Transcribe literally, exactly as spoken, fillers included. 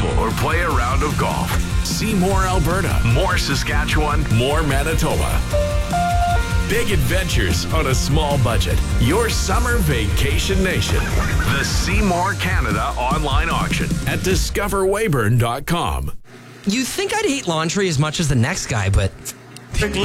pool, or play a round of golf. See more Alberta, more Saskatchewan, more Manitoba. Big adventures on a small budget. Your summer vacation nation. The Seymour Canada online auction at discover weyburn dot com. You'd think I'd hate laundry as much as the next guy, but